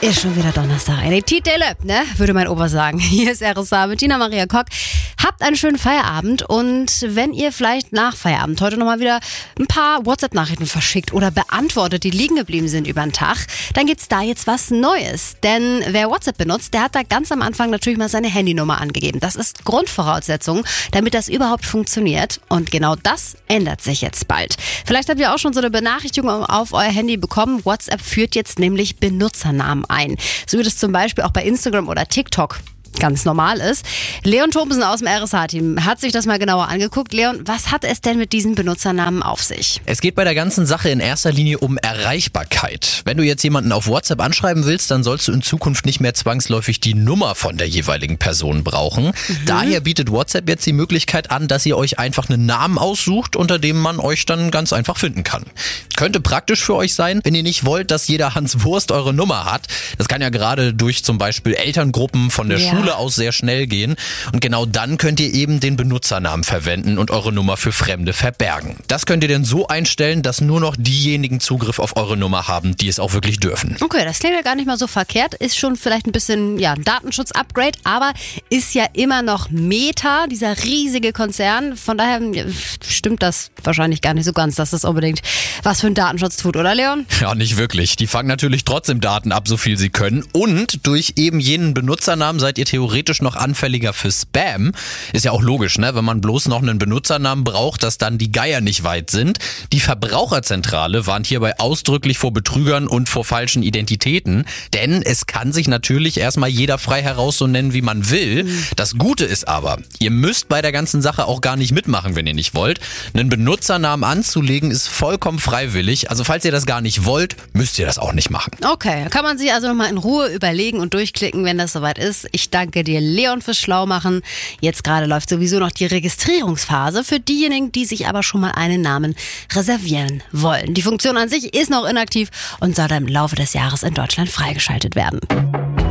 Ist schon wieder Donnerstag. Ey, Tiet de Löp, ne? Würde mein Opa sagen. Hier ist RSA mit Tina Maria Kock. Habt einen schönen Feierabend und wenn ihr vielleicht nach Feierabend heute nochmal wieder ein paar WhatsApp-Nachrichten verschickt oder beantwortet, die liegen geblieben sind über den Tag, dann gibt's da jetzt was Neues. Denn wer WhatsApp benutzt, der hat da ganz am Anfang natürlich mal seine Handynummer angegeben. Das ist Grundvoraussetzung, damit das überhaupt funktioniert. Und genau das ändert sich jetzt bald. Vielleicht habt ihr auch schon so eine Benachrichtigung auf euer Handy bekommen. WhatsApp führt jetzt nämlich Benutzernamen ein. So wie das zum Beispiel auch bei Instagram oder TikTok ganz normal ist. Leon Thompson aus dem RSA-Team hat sich das mal genauer angeguckt. Leon, was hat es denn mit diesen Benutzernamen auf sich? Es geht bei der ganzen Sache in erster Linie um Erreichbarkeit. Wenn du jetzt jemanden auf WhatsApp anschreiben willst, dann sollst du in Zukunft nicht mehr zwangsläufig die Nummer von der jeweiligen Person brauchen. Daher bietet WhatsApp jetzt die Möglichkeit an, dass ihr euch einfach einen Namen aussucht, unter dem man euch dann ganz einfach finden kann. Könnte praktisch für euch sein, wenn ihr nicht wollt, dass jeder Hans Wurst eure Nummer hat. Das kann ja gerade durch zum Beispiel Elterngruppen von der Schule aus sehr schnell gehen. Und genau dann könnt ihr eben den Benutzernamen verwenden und eure Nummer für Fremde verbergen. Das könnt ihr denn so einstellen, dass nur noch diejenigen Zugriff auf eure Nummer haben, die es auch wirklich dürfen. Okay, das klingt ja gar nicht mal so verkehrt. Ist schon vielleicht ein bisschen ein Datenschutz-Upgrade, aber ist ja immer noch Meta, dieser riesige Konzern. Von daher stimmt das wahrscheinlich gar nicht so ganz, dass das unbedingt was für einen Datenschutz tut, oder Leon? Ja, nicht wirklich. Die fangen natürlich trotzdem Daten ab, so viel sie können. Und durch eben jenen Benutzernamen seid ihr theoretisch noch anfälliger für Spam. Ist ja auch logisch, ne? Wenn man bloß noch einen Benutzernamen braucht, dass dann die Geier nicht weit sind. Die Verbraucherzentrale warnt hierbei ausdrücklich vor Betrügern und vor falschen Identitäten. Denn es kann sich natürlich erstmal jeder frei heraus so nennen, wie man will. Das Gute ist aber, ihr müsst bei der ganzen Sache auch gar nicht mitmachen, wenn ihr nicht wollt. Einen Benutzernamen anzulegen ist vollkommen freiwillig. Also falls ihr das gar nicht wollt, müsst ihr das auch nicht machen. Okay, kann man sich also nochmal in Ruhe überlegen und durchklicken, wenn das soweit ist. Ich danke dir, Leon, fürs Schlaumachen. Jetzt gerade läuft sowieso noch die Registrierungsphase für diejenigen, die sich aber schon mal einen Namen reservieren wollen. Die Funktion an sich ist noch inaktiv und soll dann im Laufe des Jahres in Deutschland freigeschaltet werden.